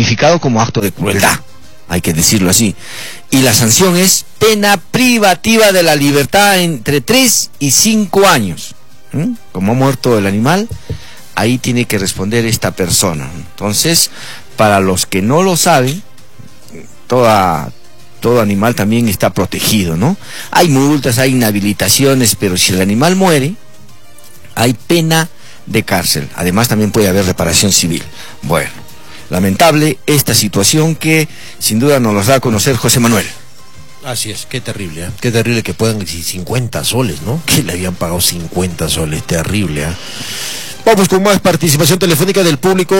tipificado como acto de crueldad, hay que decirlo así. Y la sanción es pena privativa de la libertad entre 3 y 5 años. Como ha muerto el animal, ahí tiene que responder esta persona. Entonces, para los que no lo saben, todo animal también está protegido, ¿no? Hay multas, hay inhabilitaciones, pero si el animal muere, hay pena de cárcel. Además, también puede haber reparación civil. Bueno, lamentable esta situación que sin duda nos los da a conocer José Manuel. Así es, qué terrible, ¿eh? Qué terrible que puedan decir 50 soles, ¿no? Que le habían pagado 50 soles, terrible, ¿eh? Vamos con más participación telefónica del público,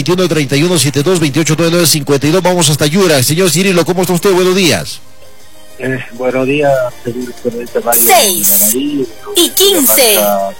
21-31-72-28-99-52, vamos hasta Yura. Señor Cirilo, ¿cómo está usted? Buenos días. Buenos días, señor. 6 y 15.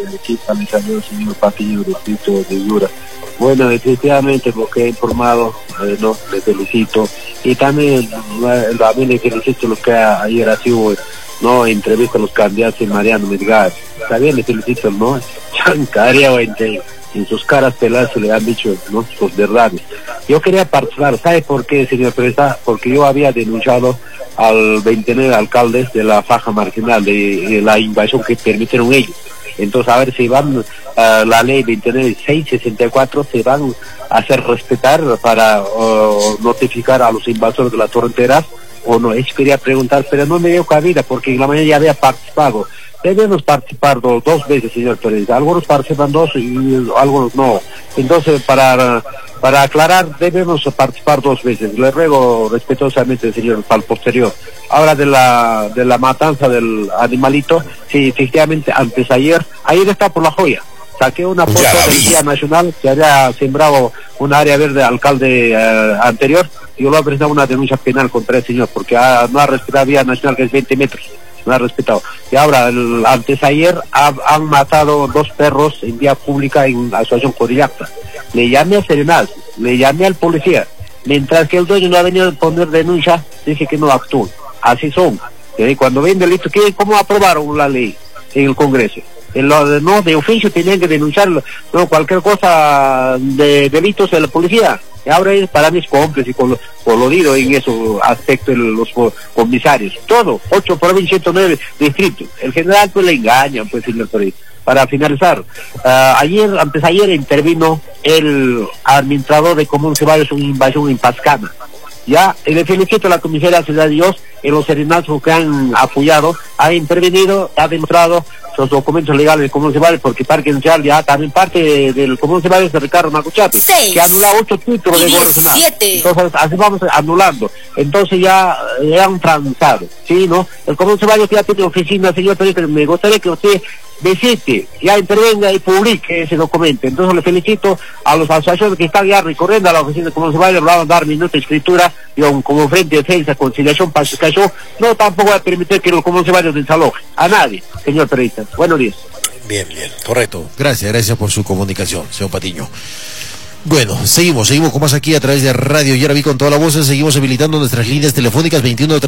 Señor Patillo, distrito de Yura. Bueno, efectivamente, porque he informado, no, le felicito. Y también le felicito lo que ayer ha sido, no, entrevista a los candidatos en Mariano Melgar. También le felicito, ¿no? Chancaria en sus caras peladas se le han dicho, ¿no?, sus verdades. Yo quería participar, ¿sabe por qué, señor Presa? Porque yo había denunciado al 29 alcaldes de la faja marginal de la invasión que permitieron ellos. Entonces, a ver si van la ley 29.664 se van a hacer respetar para notificar a los invasores de las torrenteras o no. Eso quería preguntar, pero no me dio cabida porque en la mañana ya había participado. Debemos participar dos veces, señor Pérez. Algunos participan 2 y algunos no. Entonces, para aclarar, debemos participar 2 veces. Le ruego respetuosamente, señor, para el posterior. Ahora de la matanza del animalito, sí, efectivamente, ayer está por La Joya. Saqué una foto del Día Nacional que había sembrado un área verde alcalde anterior. Yo lo he presentado una denuncia penal contra el señor porque no ha respetado Vía Nacional, que es 20 metros. No ha respetado. Y ahora, antes ayer, han matado 2 perros en vía pública en la asociación Codillacta. Le llamé a Serenal, le llamé al policía. Mientras que el dueño no ha venido a poner denuncia, dice que no actúa. Así son. Cuando ven delito, ¿cómo aprobaron la ley en el Congreso? No, de oficio tenían que denunciarlo. No, cualquier cosa de delitos de la policía. Y ahora es para mis cómplices colorido en esos aspectos los comisarios. Todo, 8 provincias, 109 distritos. El general pues le engaña, pues, señor Torres. Para finalizar, antes ayer intervino el administrador de Común Ceballos en una invasión en Pascana. Ya, le felicito a la comisaria Ciudad de Dios en los serenazos que han apoyado, ha intervenido, ha demostrado los documentos legales del Común Ceballos, porque Parque Nacional ya también parte del Común Ceballos de Ricardo Macuchape, que anula 8 títulos de gobernador. Entonces, así vamos anulando. Entonces ya han transado, ¿sí, no? El Común Ceballos ya tiene oficina, señor, pero me gustaría que usted visite, ya intervenga y publique ese documento. Entonces le felicito a los asociaciones que están ya recorriendo a la oficina de Común Ceballos, le van a dar minuto de escritura, como frente de defensa, conciliación, pacificación. No, tampoco voy a permitir que los Común Ceballos desalojen a nadie, señor periodista. Buenos días. Bien, correcto. Gracias por su comunicación, señor Patiño. Bueno, seguimos con más aquí a través de Radio Yaraví con toda la voz. Seguimos habilitando nuestras líneas telefónicas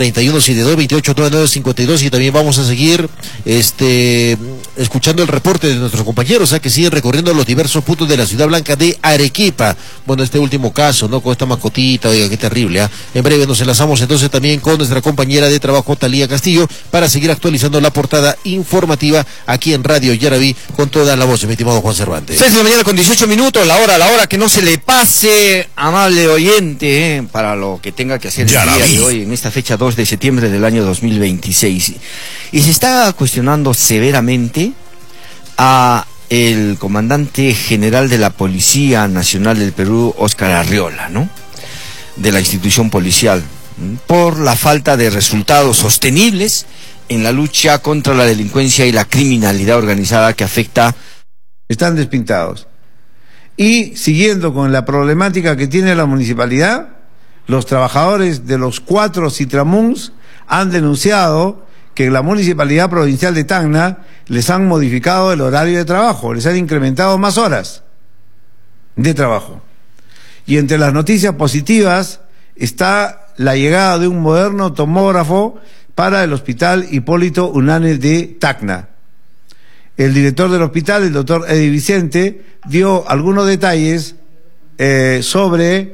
21-31-72-28-99-52 y también vamos a seguir escuchando el reporte de nuestros compañeros, que siguen recorriendo los diversos puntos de la Ciudad Blanca de Arequipa. Bueno, este último caso, ¿no? Con esta mascotita, oiga, qué terrible, En breve nos enlazamos entonces también con nuestra compañera de trabajo, Talía Castillo, para seguir actualizando la portada informativa aquí en Radio Yaraví con toda la voz, mi estimado Juan Cervantes. 6 de la mañana con 18 minutos, la hora que no se le pase, amable oyente, para lo que tenga que hacer el día de hoy, en esta fecha 2 de septiembre del año 2026. Y se está cuestionando severamente a el comandante general de la Policía Nacional del Perú, Óscar Arriola, ¿no?, de la institución policial, por la falta de resultados sostenibles en la lucha contra la delincuencia y la criminalidad organizada que afecta. Están despintados. Y siguiendo con la problemática que tiene la municipalidad, los trabajadores de los 4 Citramuns han denunciado que en la Municipalidad Provincial de Tacna les han modificado el horario de trabajo, les han incrementado más horas de trabajo. Y entre las noticias positivas está la llegada de un moderno tomógrafo para el Hospital Hipólito Unanue de Tacna. El director del hospital, el doctor Eddie Vicente, dio algunos detalles sobre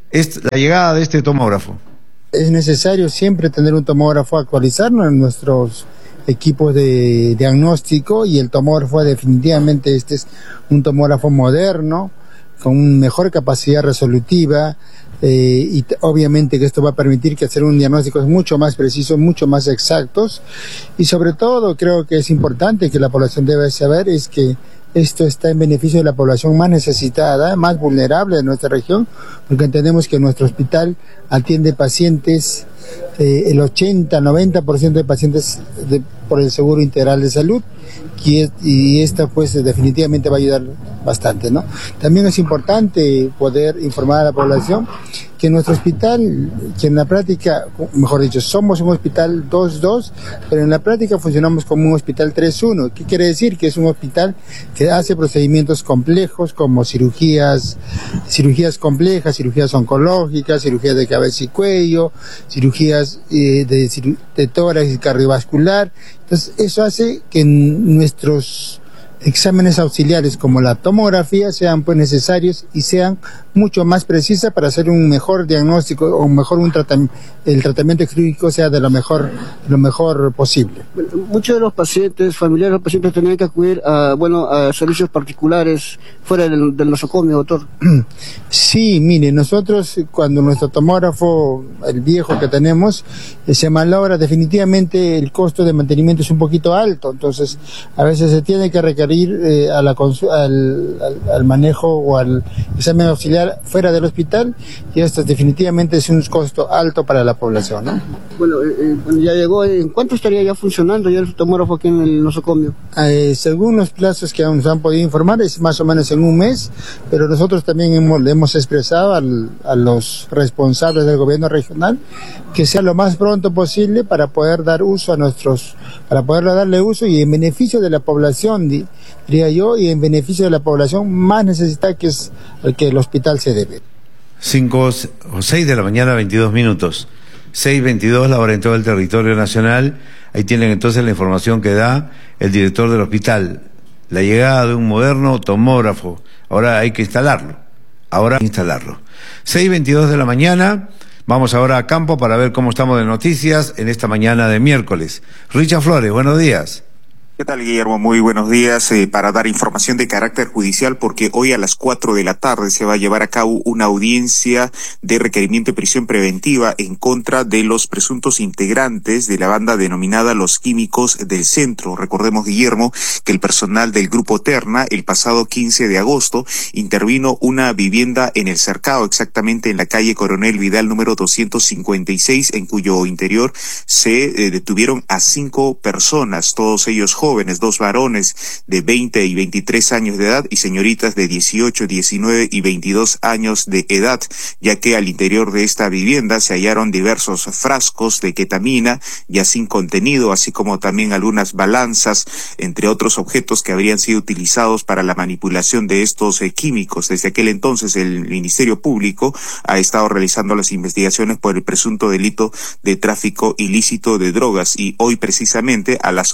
la llegada de este tomógrafo? Es necesario siempre tener un tomógrafo, actualizarnos en nuestros equipos de diagnóstico, y el tomógrafo definitivamente este es un tomógrafo moderno, con mejor capacidad resolutiva, y obviamente que esto va a permitir que hacer un diagnóstico mucho más preciso, mucho más exactos, y sobre todo creo que es importante que la población debe saber es que esto está en beneficio de la población más necesitada, más vulnerable de nuestra región, porque entendemos que nuestro hospital atiende pacientes, el 80-90% de pacientes por el Seguro Integral de Salud, y esta pues definitivamente va a ayudar bastante, ¿no? También es importante poder informar a la población que nuestro hospital, que en la práctica, mejor dicho, somos un hospital 2-2, pero en la práctica funcionamos como un hospital 3-1. ¿Qué quiere decir? Que es un hospital que hace procedimientos complejos como cirugías complejas, cirugías oncológicas, cirugías de cabeza y cuello, cirugías de tórax y cardiovascular. Entonces, eso hace que nuestros exámenes auxiliares como la tomografía sean pues necesarios y sean mucho más precisas para hacer un mejor diagnóstico o el tratamiento clínico sea de lo mejor posible. Bueno, muchos de los pacientes, familiares de los pacientes, tenían que acudir a servicios particulares fuera del nosocomio, doctor. Sí, mire, nosotros cuando nuestro tomógrafo, el viejo que tenemos, se malogra, definitivamente el costo de mantenimiento es un poquito alto, entonces a veces se tiene que requerir al manejo o al examen auxiliar fuera del hospital, y esto definitivamente es un costo alto para la población, ¿no? Bueno, ya llegó. ¿En cuánto estaría ya funcionando ya el tomógrafo aquí en el nosocomio? Según los plazos que nos han podido informar, es más o menos en un mes, pero nosotros también hemos expresado a los responsables del gobierno regional que sea lo más pronto posible para poder dar uso para poder darle uso y en beneficio de la población, diría yo, y en beneficio de la población más necesitada, que es al que el hospital se debe. 6 de la mañana, 22 minutos. 6:22, la hora en todo el territorio nacional. Ahí tienen entonces la información que da el director del hospital. La llegada de un moderno tomógrafo. Ahora hay que instalarlo. 6:22 de la mañana. Vamos ahora a campo para ver cómo estamos de noticias en esta mañana de miércoles. Richard Flores, buenos días. ¿Qué tal, Guillermo? Muy buenos días. Para dar información de carácter judicial, porque hoy a las 4 de la tarde se va a llevar a cabo una audiencia de requerimiento de prisión preventiva en contra de los presuntos integrantes de la banda denominada Los Químicos del Centro. Recordemos, Guillermo, que el personal del Grupo Terna, el pasado 15 de agosto, intervino una vivienda en el Cercado, exactamente en la calle Coronel Vidal número 256, en cuyo interior se detuvieron a 5 personas, todos ellos jóvenes, 2 varones de 20 y 23 años de edad y señoritas de 18, 19 y 22 años de edad, ya que al interior de esta vivienda se hallaron diversos frascos de ketamina ya sin contenido, así como también algunas balanzas, entre otros objetos que habrían sido utilizados para la manipulación de estos químicos. Desde aquel entonces el Ministerio Público ha estado realizando las investigaciones por el presunto delito de tráfico ilícito de drogas, y hoy precisamente a las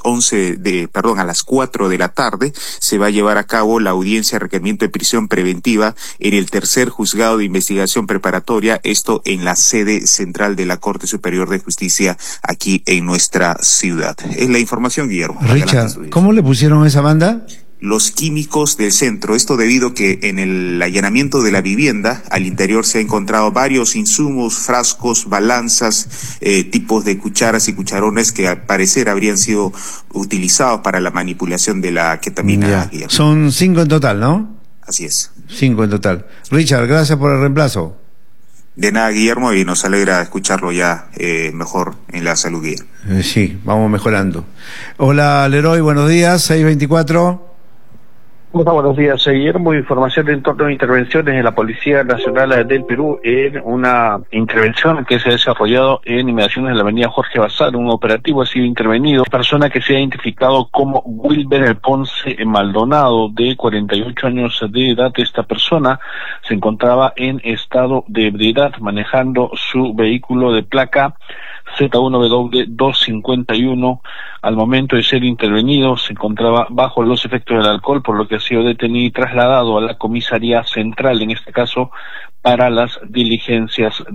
4 de la tarde se va a llevar a cabo la audiencia de requerimiento de prisión preventiva en el tercer juzgado de investigación preparatoria, esto en la sede central de la Corte Superior de Justicia aquí en nuestra ciudad. Es la información, Guillermo. Richard, ¿cómo le pusieron a esa banda? Los Químicos del Centro. Esto debido a que en el allanamiento de la vivienda al interior se ha encontrado varios insumos, frascos, balanzas, tipos de cucharas y cucharones que al parecer habrían sido utilizados para la manipulación de la ketamina. Son 5 en total, ¿no? Así es. 5 en total. Richard, gracias por el reemplazo. De nada, Guillermo, y nos alegra escucharlo ya mejor en la salud, Guillermo. Sí, vamos mejorando. Hola, Leroy, buenos días, 624. Buenos días, Guillermo. Información en torno a intervenciones de la Policía Nacional del Perú en una intervención que se ha desarrollado en inmediaciones de la avenida Jorge Bazar. Un operativo ha sido intervenido. Persona que se ha identificado como Wilber Ponce Maldonado, de 48 años de edad. Esta persona se encontraba en estado de ebriedad manejando su vehículo de placa Z1W251. Al momento de ser intervenido se encontraba bajo los efectos del alcohol, por lo que ha sido detenido y trasladado a la comisaría central, en este caso, para las diligencias